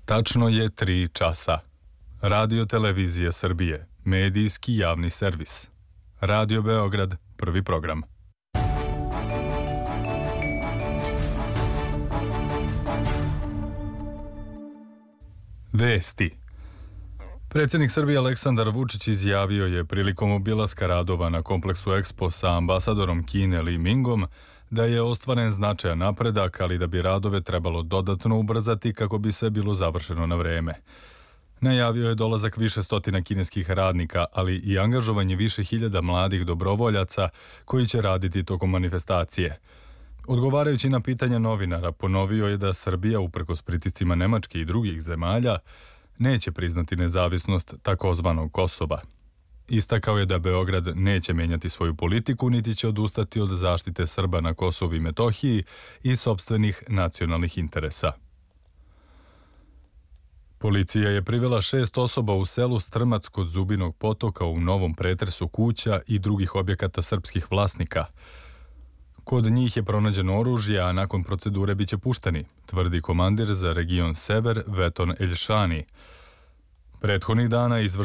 Tačno je 3 časa. Radio Televizija Srbije, medijski javni servis. Radio Beograd, prvi program. Vesti. Predsjednik Srbije Aleksandar Vučić izjavio je prilikom obilaska radova na kompleksu Expo sa ambasadorom Kine Li Mingom da je ostvaren značajan napredak, ali da bi radove trebalo dodatno ubrzati kako bi sve bilo završeno na vreme. Najavio je dolazak više stotina kineskih radnika, ali i angažovanje više hiljada mladih dobrovoljaca koji će raditi tokom manifestacije. Odgovarajući na pitanja novinara, ponovio je da Srbija, uprkos pritiscima Nemačke i drugih zemalja, neće priznati nezavisnost takozvanog Kosova. Istakao je da Beograd neće menjati svoju politiku niti će odustati od zaštite Srba na Kosovu i Metohiji i sopstvenih nacionalnih interesa. Policija je privela 6 osoba u selu Strmac kod Zubinog potoka u novom pretresu kuća i drugih objekata srpskih vlasnika. Kod njih je pronađeno oružje, a nakon procedure biće pušteni, tvrdi komandir za region Sever Veton Eljšani. Prethodnih dana